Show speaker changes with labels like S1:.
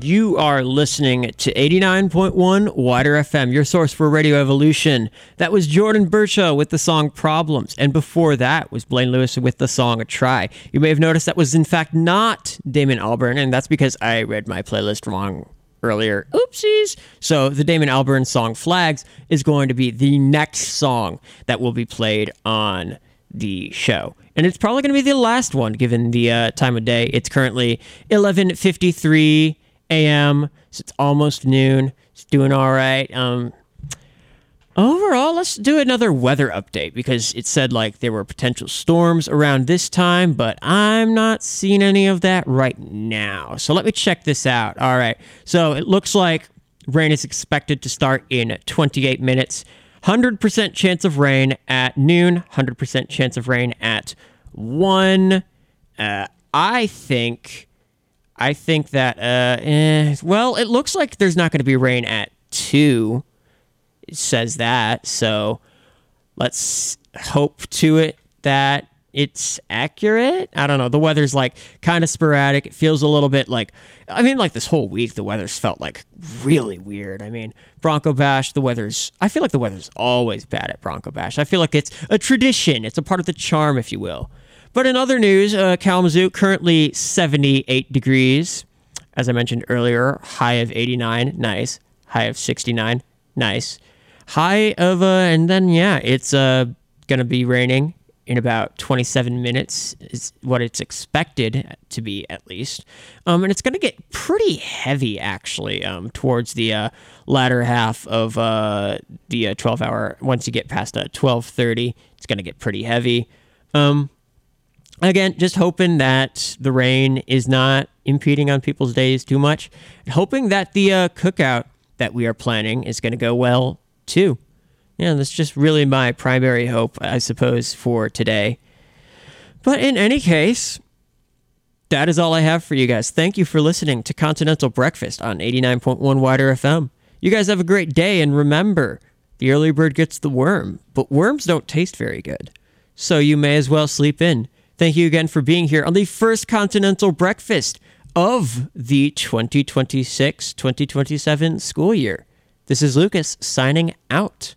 S1: You are listening to 89.1 Wider FM, your source for Radio Evolution. That was Jordan Burchell with the song Problems. And before that was Blaine Lewis with the song Try. You may have noticed that was in fact not Damon Albarn, and that's because I read my playlist wrong earlier. Oopsies. So the Damon Albarn song Flags is going to be the next song that will be played on the show. And it's probably going to be the last one given the time of day. It's currently 11:53 a.m., so it's almost noon. It's doing all right. Overall, let's do another weather update because it said like there were potential storms around this time, but I'm not seeing any of that right now. So let me check this out. All right. So it looks like rain is expected to start in 28 minutes. 100% chance of rain at noon. 100% chance of rain at 1. I think that, well, it looks like there's not going to be rain at 2. It says that, so let's hope to it that it's accurate. I don't know. The weather's like kind of sporadic. It feels a little bit like, I mean, like this whole week, the weather's felt like really weird. I mean, Bronco Bash, I feel like the weather's always bad at Bronco Bash. I feel like it's a tradition. It's a part of the charm, if you will. But in other news, Kalamazoo, currently 78 degrees. As I mentioned earlier, high of 89, nice. High of 69, nice. High of, and then, yeah, it's going to be raining in about 27 minutes is what it's expected to be, at least. And it's going to get pretty heavy, actually, towards the latter half of the 12-hour. Once you get past 12:30, it's going to get pretty heavy. Again, just hoping that the rain is not impeding on people's days too much. Hoping that the cookout that we are planning is going to go well, too. Yeah, that's just really my primary hope, I suppose, for today. But in any case, that is all I have for you guys. Thank you for listening to Continental Breakfast on 89.1 Wider FM. You guys have a great day, and remember, the early bird gets the worm, but worms don't taste very good. So you may as well sleep in. Thank you again for being here on the first Continental Breakfast of the 2026-2027 school year. This is Lucas signing out.